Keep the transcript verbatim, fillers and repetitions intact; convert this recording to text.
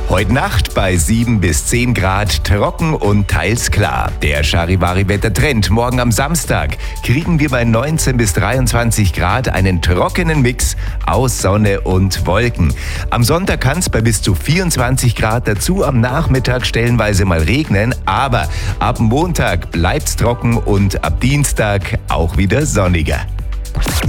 Heute Nacht bei sieben bis zehn Grad, trocken und teils klar. Der Charivari-Wettertrend. Morgen am Samstag kriegen wir bei neunzehn bis dreiundzwanzig Grad einen trockenen Mix aus Sonne und Wolken. Am Sonntag kann es bei bis zu vierundzwanzig Grad dazu am Nachmittag stellenweise mal regnen, aber ab Montag bleibt's trocken und ab Dienstag auch wieder sonniger.